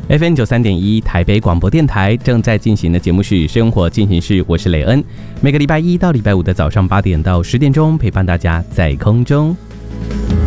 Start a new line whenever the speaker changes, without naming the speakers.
FM93.1台北广播电台正在进行的节目是《生活进行式》，我是雷恩。每个礼拜一到礼拜五的早上8点到10点钟，陪伴大家在空中。